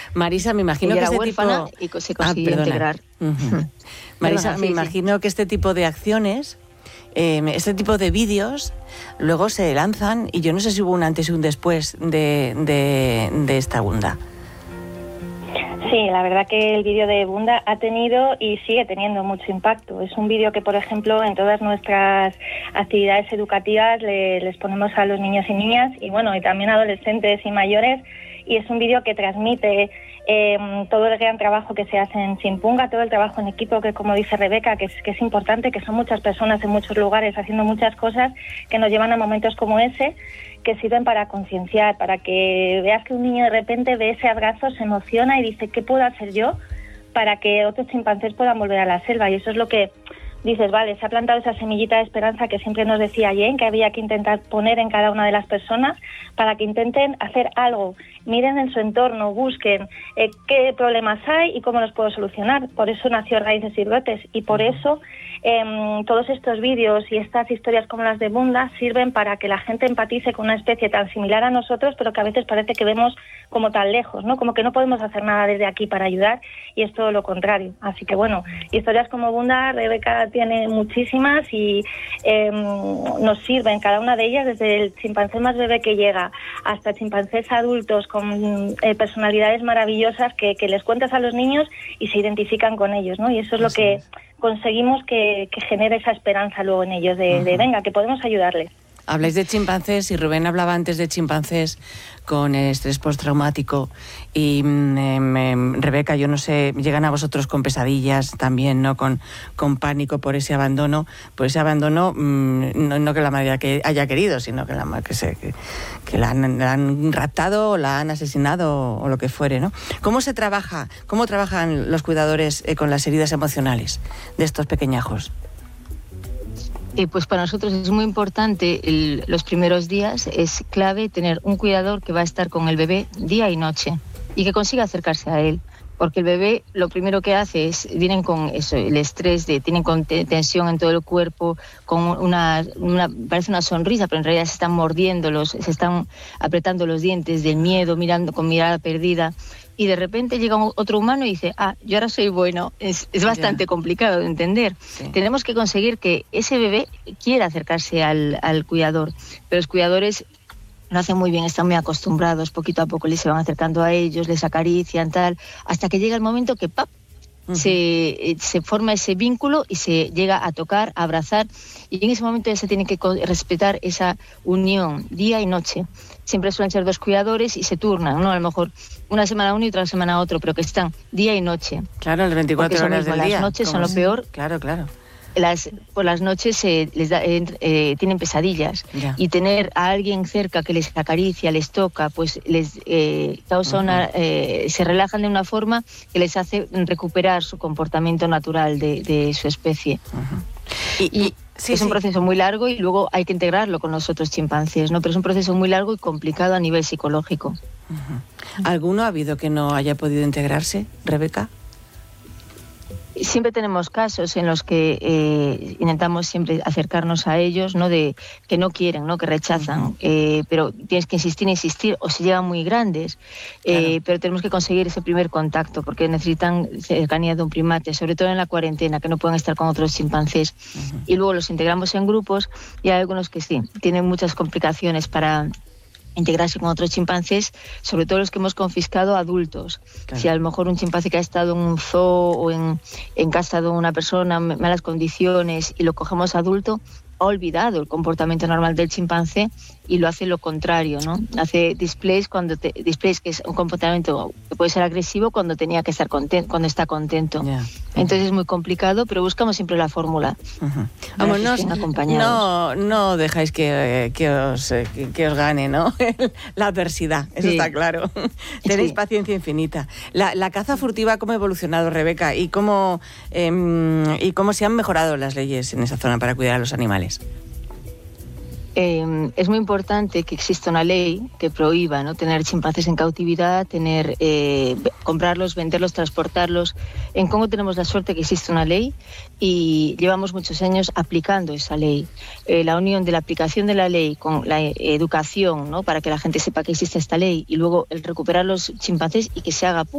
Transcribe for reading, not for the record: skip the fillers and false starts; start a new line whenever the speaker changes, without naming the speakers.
Marisa, me imagino que este
huérfana
tipo...
y se consiguió integrar.
Marisa, me imagino que este tipo de acciones, este tipo de vídeos, luego se lanzan, y yo no sé si hubo un antes y un después de esta Bunda.
Sí, la verdad que el vídeo de Bunda ha tenido y sigue teniendo mucho impacto. Es un vídeo que, por ejemplo, en todas nuestras actividades educativas les ponemos a los niños y niñas, y bueno, y también adolescentes y mayores, y es un vídeo que transmite todo el gran trabajo que se hace en Chimpunga, todo el trabajo en equipo, que como dice Rebeca, que es importante, que son muchas personas en muchos lugares haciendo muchas cosas que nos llevan a momentos como ese, que sirven para concienciar, para que veas que un niño de repente ve ese abrazo, se emociona y dice, ¿qué puedo hacer yo para que otros chimpancés puedan volver a la selva? Y eso es lo que dices, vale, se ha plantado esa semillita de esperanza que siempre nos decía Jane, que había que intentar poner en cada una de las personas para que intenten hacer algo, miren en su entorno, busquen qué problemas hay y cómo los puedo solucionar. Por eso nació Raíces y Brotes, y por eso todos estos vídeos y estas historias como las de Bunda sirven para que la gente empatice con una especie tan similar a nosotros, pero que a veces parece que vemos como tan lejos, ¿no? Como que no podemos hacer nada desde aquí para ayudar, y es todo lo contrario. Así que bueno, historias como Bunda, Rebeca tiene muchísimas, y nos sirven cada una de ellas, desde el chimpancé más bebé que llega hasta chimpancés adultos con personalidades maravillosas que les cuentas a los niños y se identifican con ellos, ¿no? Y eso es lo que conseguimos que genere esa esperanza luego en ellos de venga, que podemos ayudarles.
Habláis de chimpancés, y Rubén hablaba antes de chimpancés con estrés postraumático, y Rebeca, yo no sé, llegan a vosotros con pesadillas también, ¿no? Con pánico por ese abandono, no que la madre que haya querido, sino que la han raptado o la han asesinado o lo que fuere, ¿no? ¿Cómo trabajan los cuidadores con las heridas emocionales de estos pequeñajos?
Pues para nosotros es muy importante, los primeros días es clave tener un cuidador que va a estar con el bebé día y noche y que consiga acercarse a él, porque el bebé lo primero que hace es, vienen con eso, el estrés, tienen con tensión en todo el cuerpo, con parece una sonrisa, pero en realidad se están mordiendo, se están apretando los dientes del miedo, mirando con mirada perdida. Y de repente llega otro humano y dice, yo ahora soy bueno. Es bastante complicado de entender. Sí. Tenemos que conseguir que ese bebé quiera acercarse al cuidador, pero los cuidadores lo hacen muy bien, están muy acostumbrados, poquito a poco les se van acercando a ellos, les acarician, tal, hasta que llega el momento que ¡pap! Se forma ese vínculo y se llega a tocar, a abrazar, y en ese momento ya se tiene que respetar esa unión día y noche. Siempre suelen ser dos cuidadores y se turnan, ¿no? A lo mejor una semana uno y otra semana otro, pero que están día y noche.
Claro, las 24 horas del día.
Las noches son lo peor.
Claro.
Por las noches tienen pesadillas, y tener a alguien cerca que les acaricia, les toca, pues les causa se relajan de una forma que les hace recuperar su comportamiento natural de su especie. Y es un proceso muy largo, y luego hay que integrarlo con los otros chimpancés, ¿no? Pero es un proceso muy largo y complicado a nivel psicológico.
¿Alguno ha habido que no haya podido integrarse, Rebeca?
Siempre tenemos casos en los que intentamos siempre acercarnos a ellos, ¿no? De que no quieren, ¿no? Que rechazan, pero tienes que insistir, o se llevan muy grandes, pero tenemos que conseguir ese primer contacto, porque necesitan cercanía de un primate, sobre todo en la cuarentena, que no pueden estar con otros chimpancés. Y luego los integramos en grupos, y hay algunos que sí, tienen muchas complicaciones para integrarse con otros chimpancés, sobre todo los que hemos confiscado adultos. Claro. Si a lo mejor un chimpancé que ha estado en un zoo o en casa de una persona en malas condiciones y lo cogemos adulto, ha olvidado el comportamiento normal del chimpancé y lo hace lo contrario, ¿no? Hace displays que es un comportamiento que puede ser agresivo cuando tenía que estar contento, cuando está contento. Entonces es muy complicado, pero buscamos siempre la fórmula.
Vamos, no dejáis que os gane, ¿no? La adversidad, eso está claro. Tenéis paciencia infinita. La caza furtiva, ¿cómo ha evolucionado, Rebeca? ¿Y cómo se han mejorado las leyes en esa zona para cuidar a los animales?
Es muy importante que exista una ley que prohíba, ¿no? Tener chimpancés en cautividad, comprarlos, venderlos, transportarlos. En Congo tenemos la suerte que existe una ley y llevamos muchos años aplicando esa ley. La unión de la aplicación de la ley con la educación, ¿no? Para que la gente sepa que existe esta ley, y luego el recuperar los chimpancés y que se haga